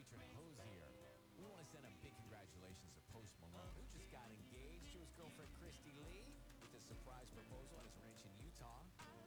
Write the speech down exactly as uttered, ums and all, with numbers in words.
Patrick Hosier. We want to send a big congratulations to Post Malone, who just got engaged to his girlfriend Christy Lee.